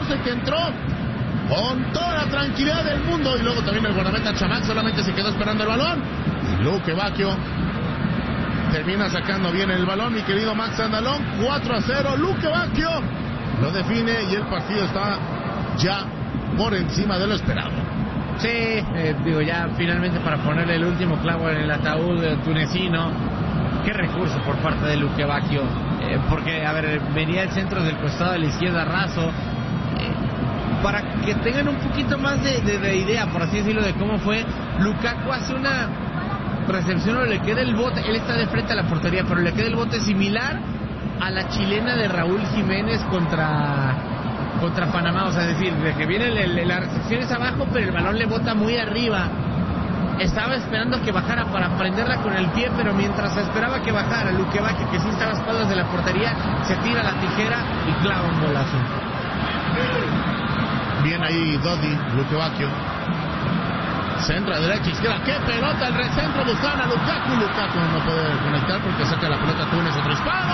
José, que entró con toda la tranquilidad del mundo, y luego también el guardameta Chamac solamente se quedó esperando el balón, y Luque Bacchio termina sacando bien el balón, mi querido Max Andalón. 4-0, Luque Bacchio lo define y el partido está ya por encima de lo esperado. Sí, digo, ya finalmente para ponerle el último clavo en el ataúd tunecino. Qué recurso por parte de Luque Bacchio, porque, a ver, venía el centro del costado de la izquierda raso. Para que tengan un poquito más de idea, por así decirlo, de cómo fue, Lukaku hace una recepción o le queda el bote, él está de frente a la portería, pero le queda el bote similar a la chilena de Raúl Jiménez contra Panamá, o sea, es decir, de que viene la recepción es abajo, pero el balón le bota muy arriba. Estaba esperando que bajara para prenderla con el pie, pero mientras esperaba que bajara, Luque Bacchio, que sí estaba a espaldas de la portería, se tira la tijera y clava un golazo. Bien ahí Dodi, Luque Bacchio. Centro a derecha, izquierda. ¡Qué pelota! El recentro buscaban a Lukaku. Lukaku no puede conectar porque saca la pelota Túnez. Otro disparo.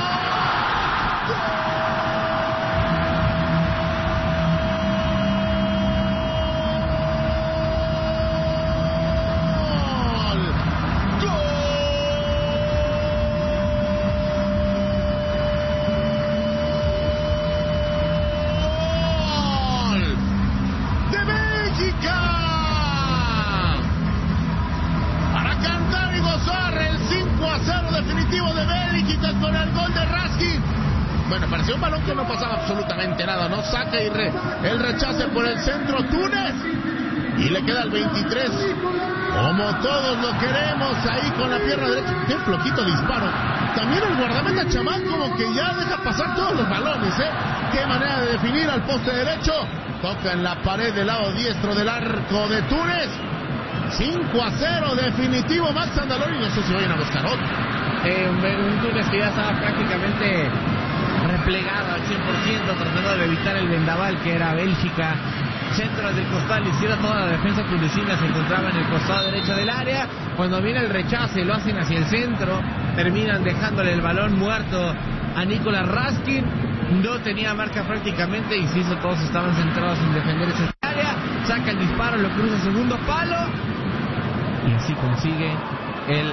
Bueno, pareció un balón que no pasaba absolutamente nada, ¿no? Saca y el rechace por el centro Túnez. Y le queda el 23. Como todos lo queremos, ahí con la pierna derecha. Qué flojito disparo. También el guardameta Chamac como que ya deja pasar todos los balones, ¿eh? Qué manera de definir al poste derecho. Toca en la pared del lado diestro del arco de Túnez. 5-0 definitivo, Max Andalón, y no sé si vayan a buscar otro. Un Túnez que ya estaba prácticamente replegado al 100%, tratando de evitar el vendaval que era Bélgica. Centro del costado izquierda, toda la defensa tunecina se encontraba en el costado derecho del área. Cuando viene el rechace, lo hacen hacia el centro, terminan dejándole el balón muerto a Nicolás Raskin. No tenía marca prácticamente, insisto, todos estaban centrados en defender ese área. Saca el disparo, lo cruza segundo palo y así consigue el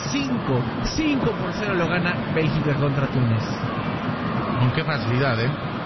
5-0 lo gana Bélgica contra Túnez. Con qué facilidad,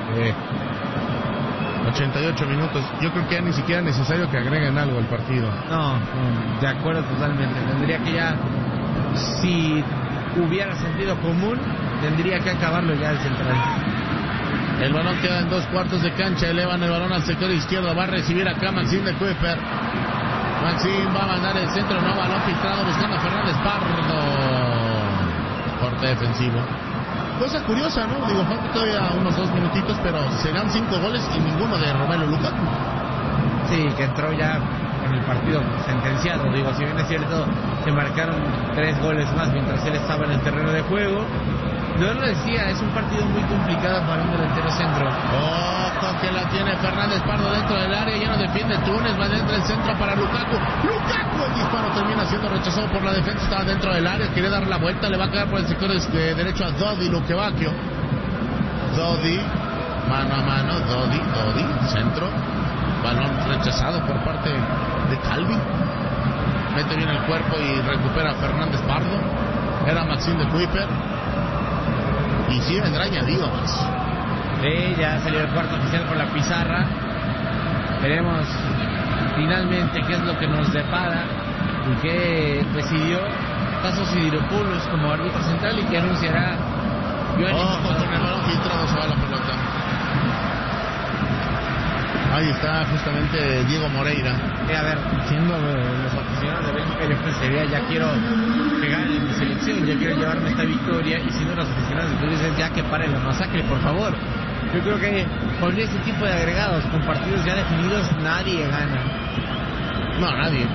88 minutos. Yo creo que ya ni siquiera es necesario que agreguen algo al partido. No, de acuerdo totalmente. Tendría que ya, si hubiera sentido común, tendría que acabarlo ya el central. El balón queda en 2/4 de cancha. Elevan el balón al sector izquierdo. Va a recibir acá Maxime de Kuiper. Maxime va a mandar el centro. No, balón filtrado buscando a Fernández Pardo. Corte defensivo. Cosa curiosa, ¿no? Digo, falta todavía unos 2 minutitos, pero serán 5 goles y ninguno de Romelu Lukaku. Sí, que entró ya en el partido sentenciado. Digo, si bien es cierto, se marcaron 3 goles más mientras él estaba en el terreno de juego. Yo lo decía, es un partido muy complicado para un delantero centro. Ojo que la tiene Fernández Pardo dentro del área, ya no defiende Túnez, va dentro del centro para Lukaku. Lukaku, el disparo termina siendo rechazado por la defensa, estaba dentro del área, quiere dar la vuelta, le va a quedar por el sector derecho a Dodi, Luque Bacchio. Dodi, mano a mano, Dodi, centro, balón rechazado por parte de Calvi. Mete bien el cuerpo y recupera a Fernández Pardo. Era Maxime de Kuiper. Y sí vendrá añadido más. Sí, ya salió el cuarto oficial por la pizarra. Veremos finalmente qué es lo que nos depara y qué decidió Tasos Sidiropoulos como árbitro central y que anunciará. Ojo con el balón filtrado, se va la pelota. Ahí está justamente Diego Moreira. A ver, siendo los aficionados de Bélgica, yo pensaría, ya quiero pegar en mi selección, ya quiero llevarme esta victoria, y siendo los aficionados de dicen ya que paren la masacre, por favor. Yo creo que con ese tipo de agregados, con partidos ya definidos, nadie gana. No, nadie.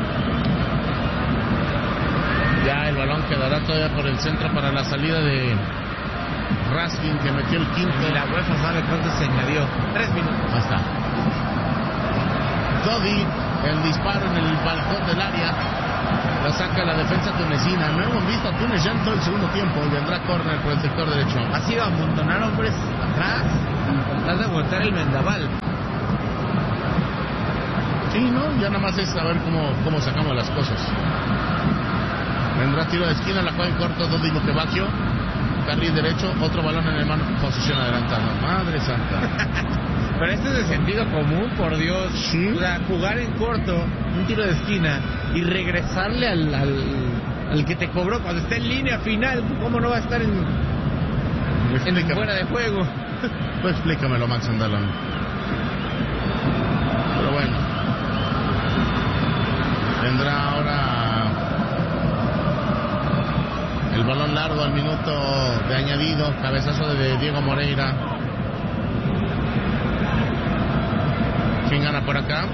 Ya el balón quedará todavía por el centro para la salida de Raskin, que metió el quinto. Y la UEFA sabe cuánto se añadió. 3 minutos. Ahí está. Dodi, el disparo en el balcón del área. La saca la defensa tunecina. No hemos visto a Túnez ya en todo el segundo tiempo. Y vendrá córner por el sector derecho. Ha sido amontonar hombres atrás y tratar de voltear el vendaval. Sí, ¿no? Ya nada más es saber cómo sacamos las cosas. Vendrá tiro de esquina, la juega en corto Dodi Lukebakio. Carril derecho, otro balón en el mano, posición adelantada. Madre santa. Pero esto es de sentido común, por Dios. Sí. O sea, jugar en corto, un tiro de esquina, y regresarle al que te cobró cuando está en línea final. ¿Cómo no va a estar en fuera de juego? Pues explícamelo, Max Andalón. Pero bueno. Vendrá ahora el balón largo al minuto de añadido. Cabezazo de Diego Moreira. ¿Quién gana por acá?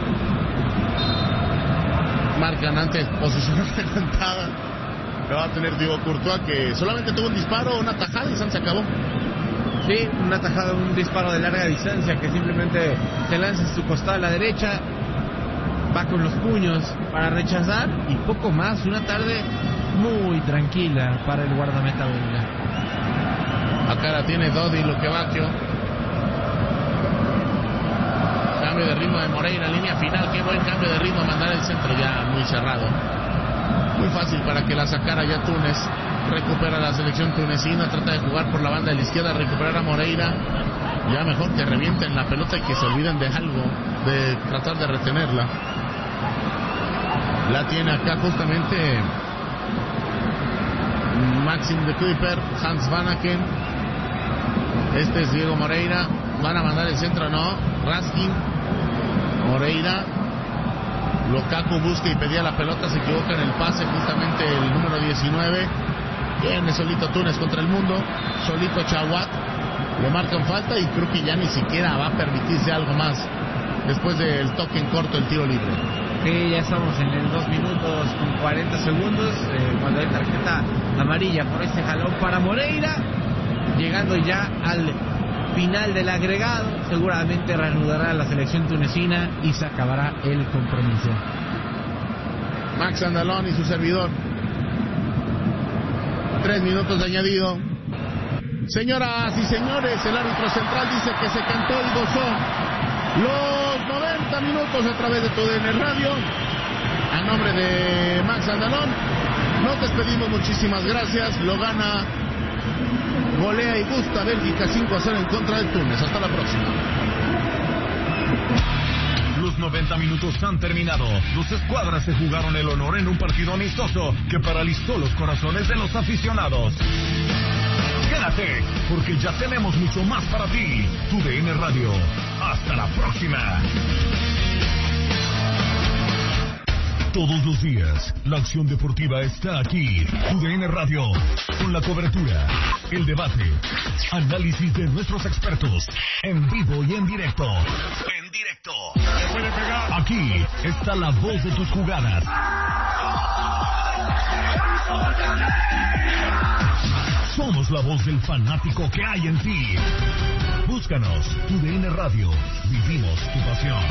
Marcan antes posición adelantada. Pero va a tener Thibaut Courtois, que solamente tuvo un disparo, una tajada y se acabó. Sí, una tajada, un disparo de larga distancia que simplemente se lanza en su costado a la derecha, va con los puños para rechazar y poco más. Una tarde muy tranquila para el guardameta belga. Acá la tiene Dodi Lukebakio. Cambio de ritmo de Moreira, línea final. Qué buen cambio de ritmo, mandar el centro ya muy cerrado. Muy fácil para que la sacara ya Túnez. Recupera la selección tunecina, trata de jugar por la banda de la izquierda, recuperar a Moreira. Ya mejor que revienten la pelota y que se olviden de algo, de tratar de retenerla. La tiene acá justamente Maxim de Kuyper, Hans Vanaken. Este es Diego Moreira. Van a mandar el centro, no. Raskin, Moreira. Lukaku busca y pedía la pelota, se equivoca en el pase, justamente el número 19. Viene solito Túnez contra el mundo, solito Chawat, le marcan falta y creo que ya ni siquiera va a permitirse algo más después del toque en corto, el tiro libre. Sí, ya estamos en el 2 minutos con 40 segundos, cuando hay tarjeta amarilla por este jalón para Moreira, llegando ya al final del agregado. Seguramente reanudará la selección tunecina y se acabará el compromiso. Max Andalón y su servidor. 3 minutos de añadido. Señoras y señores, el árbitro central dice que se cantó y gozó los 90 minutos a través de TUDN Radio. A nombre de Max Andalón, nos despedimos, muchísimas gracias. Lo gana, golea y gusta Bélgica 5-0 en contra de Túnez. Hasta la próxima. Los 90 minutos han terminado. Dos escuadras se jugaron el honor en un partido amistoso que paralizó los corazones de los aficionados. Quédate, porque ya tenemos mucho más para ti. TUDN Radio. Hasta la próxima. Todos los días, la acción deportiva está aquí. TUDN Radio, con la cobertura, el debate, análisis de nuestros expertos, en vivo y en directo. En directo. Aquí está la voz de tus jugadas. Somos la voz del fanático que hay en ti. Búscanos, TUDN Radio. Vivimos tu pasión.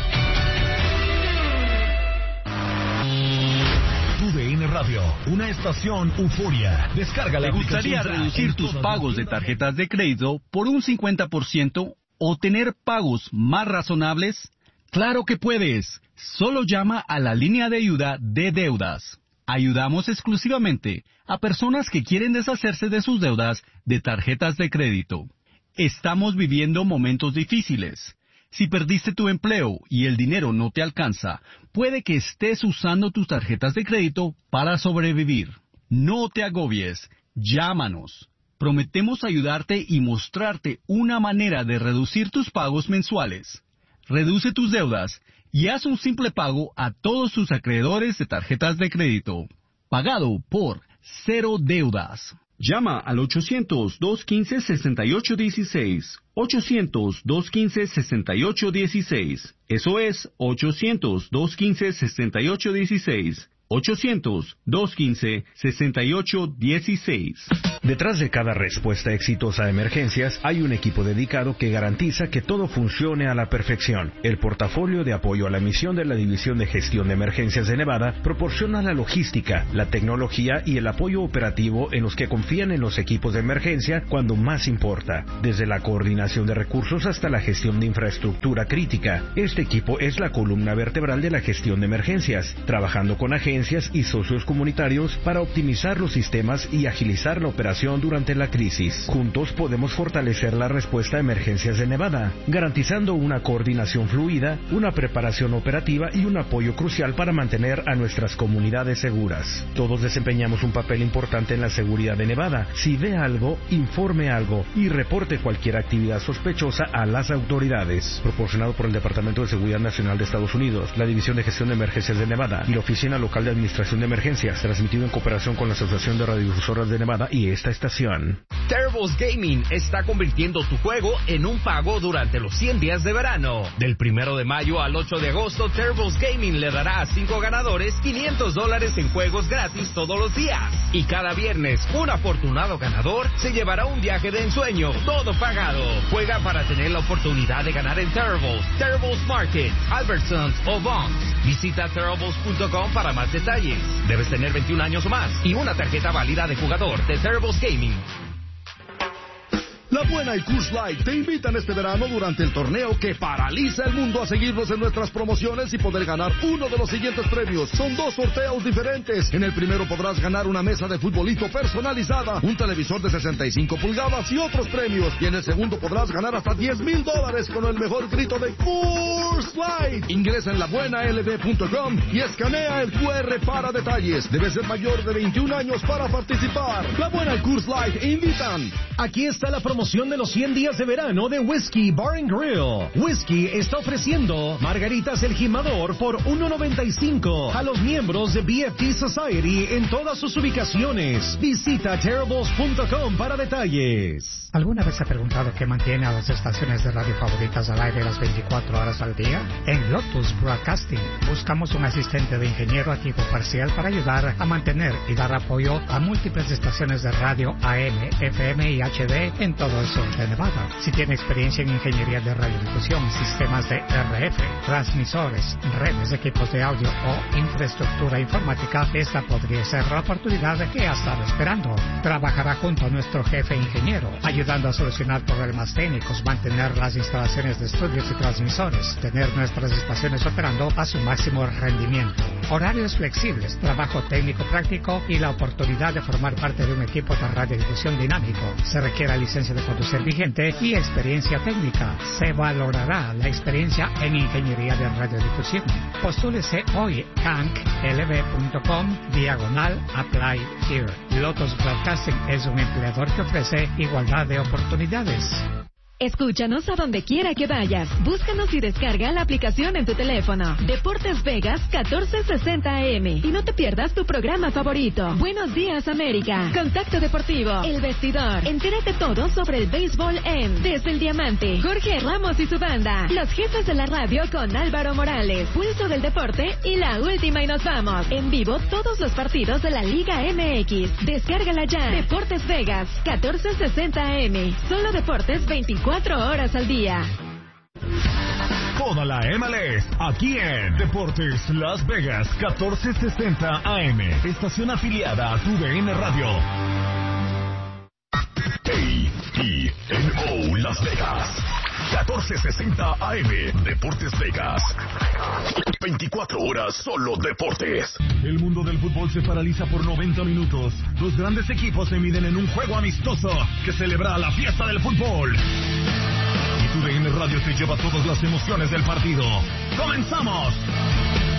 TUDN Radio, una estación euforia. Descarga la aplicación. ¿Te gustaría reducir tus pagos de tarjetas de crédito por un 50% o tener pagos más razonables? ¡Claro que puedes! Solo llama a la línea de ayuda de deudas. Ayudamos exclusivamente a personas que quieren deshacerse de sus deudas de tarjetas de crédito. Estamos viviendo momentos difíciles. Si perdiste tu empleo y el dinero no te alcanza, puede que estés usando tus tarjetas de crédito para sobrevivir. No te agobies, llámanos. Prometemos ayudarte y mostrarte una manera de reducir tus pagos mensuales. Reduce tus deudas y haz un simple pago a todos tus acreedores de tarjetas de crédito. Pagado por Cero Deudas. Llama al 800-215-6816. 800-215-6816. Eso es 800-215-6816. 800-215-6816. Detrás de cada respuesta exitosa a emergencias hay un equipo dedicado que garantiza que todo funcione a la perfección. El portafolio de apoyo a la misión de la División de Gestión de Emergencias de Nevada proporciona la logística, la tecnología y el apoyo operativo en los que confían en los equipos de emergencia cuando más importa. Desde la coordinación de recursos hasta la gestión de infraestructura crítica, este equipo es la columna vertebral de la gestión de emergencias, trabajando con agencias y socios comunitarios para optimizar los sistemas y agilizar la operación durante la crisis. Juntos podemos fortalecer la respuesta a emergencias de Nevada, garantizando una coordinación fluida, una preparación operativa y un apoyo crucial para mantener a nuestras comunidades seguras. Todos desempeñamos un papel importante en la seguridad de Nevada. Si ve algo, informe algo y reporte cualquier actividad sospechosa a las autoridades. Proporcionado por el Departamento de Seguridad Nacional de Estados Unidos, la División de Gestión de Emergencias de Nevada y la Oficina Local de Administración de Emergencias, transmitido en cooperación con la Asociación de Radiodifusoras de Nevada y esta estación. Terribles Gaming está convirtiendo tu juego en un pago durante los 100 días de verano. Del 1 de mayo al 8 de agosto, Terribles Gaming le dará a 5 ganadores $500 en juegos gratis todos los días. Y cada viernes, un afortunado ganador se llevará un viaje de ensueño, todo pagado. Juega para tener la oportunidad de ganar en Terribles Market, Albertsons o Vons. Visita Terribles.com para más detalles. Debes tener 21 años o más y una tarjeta válida de jugador de Terribles Gaming. La Buena y Coors Light te invitan este verano durante el torneo que paraliza el mundo a seguirnos en nuestras promociones y poder ganar uno de los siguientes premios. Son 2 sorteos diferentes. En el primero podrás ganar una mesa de futbolito personalizada, un televisor de 65 pulgadas y otros premios. Y en el segundo podrás ganar hasta $10,000 con el mejor grito de Coors Light. Ingresa en labuenald.com y escanea el QR para detalles. Debes ser mayor de 21 años para participar. La Buena y Coors Light invitan. Aquí está la promoción de los 100 días de verano de Whiskey Bar and Grill. Whiskey está ofreciendo margaritas El Jimador por $1.95 a los miembros de BFT Society en todas sus ubicaciones. Visita terribles.com para detalles. ¿Alguna vez se ha preguntado qué mantiene a las estaciones de radio favoritas al aire las 24 horas al día? En Lotus Broadcasting buscamos un asistente de ingeniero a tiempo parcial para ayudar a mantener y dar apoyo a múltiples estaciones de radio AM, FM y HD en todo el sur de Nevada. Si tiene experiencia en ingeniería de radiodifusión, sistemas de RF, transmisores, redes, equipos de audio o infraestructura informática, esta podría ser la oportunidad que ha estado esperando. Trabajará junto a nuestro jefe ingeniero, ayudando a solucionar problemas técnicos, mantener las instalaciones de estudios y transmisores, tener nuestras estaciones operando a su máximo rendimiento. Horarios flexibles, trabajo técnico práctico y la oportunidad de formar parte de un equipo de radiodifusión dinámico. Se requiere licencia de conducir vigente y experiencia técnica. Se valorará la experiencia en ingeniería de radiodifusión. Postúlese hoy canklb.com/apply here. Lotus Broadcasting es un empleador que ofrece igualdad de oportunidades. Escúchanos a donde quiera que vayas. Búscanos y descarga la aplicación en tu teléfono. Deportes Vegas 1460 AM. Y no te pierdas tu programa favorito. Buenos días, América. Contacto Deportivo. El Vestidor. Entérate todo sobre el béisbol en Desde el Diamante. Jorge Ramos y su banda. Los jefes de la radio con Álvaro Morales. Pulso del Deporte y La Última y Nos Vamos. En vivo todos los partidos de la Liga MX. Descárgala ya. Deportes Vegas 1460 AM. Solo deportes 24 horas al día. Toda la MLS, aquí en Deportes Las Vegas, 1460 AM. Estación afiliada a TUDN Radio. KENO Las Vegas, 1460 AM. Deportes Vegas. 24 horas solo deportes. El mundo del fútbol se paraliza por 90 minutos. Los grandes equipos se miden en un juego amistoso que celebra la fiesta del fútbol. Y TUDN Radio te lleva todas las emociones del partido. ¡Comenzamos!